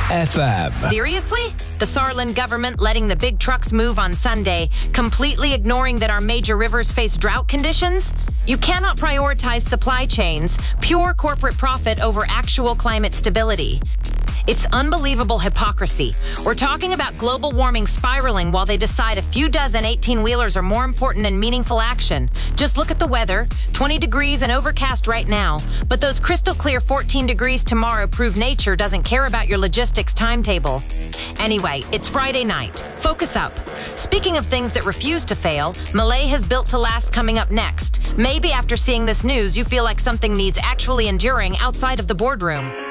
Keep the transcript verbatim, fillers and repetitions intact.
F M. Seriously? The Saarland government letting the big trucks move on Sunday, completely ignoring that our major rivers face drought conditions? You cannot prioritize supply chains, pure corporate profit over actual climate stability. It's unbelievable hypocrisy. We're talking about global warming spiraling while they decide a few dozen eighteen-wheelers are more important than meaningful action. Just look at the weather. twenty degrees and overcast right now. But those crystal clear fourteen degrees tomorrow prove nature doesn't care about your logistics timetable. Anyway, it's Friday night. Focus up. Speaking of things that refuse to fail, Malay has built to last coming up next. Maybe after seeing this news, you feel like something needs actually enduring outside of the boardroom.